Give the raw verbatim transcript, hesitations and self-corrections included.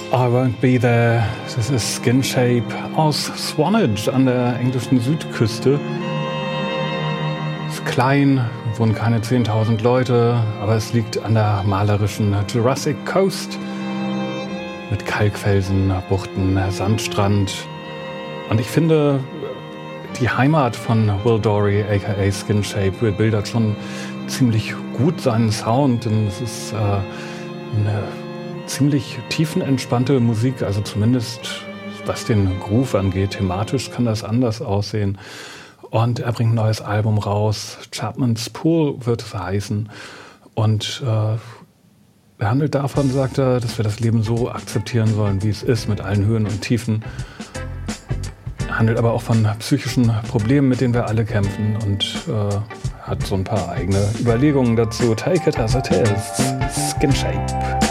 I Won't Be There. Das ist Skin Shape aus Swanage an der englischen Südküste. Ist klein, wohnen keine zehntausend Leute, aber es liegt an der malerischen Jurassic Coast mit Kalkfelsen, Buchten, Sandstrand. Und ich finde, die Heimat von Will Dorey, aka Skin Shape, bildert schon ziemlich gut seinen Sound, denn es ist äh, eine ziemlich tiefenentspannte Musik, also zumindest was den Groove angeht. Thematisch kann das anders aussehen. Und er bringt ein neues Album raus. Chapman's Pool wird es heißen. Und äh, er handelt davon, sagt er, dass wir das Leben so akzeptieren sollen, wie es ist, mit allen Höhen und Tiefen. Er handelt aber auch von psychischen Problemen, mit denen wir alle kämpfen, und äh, hat so ein paar eigene Überlegungen dazu. Take it as it is. Skin Shape.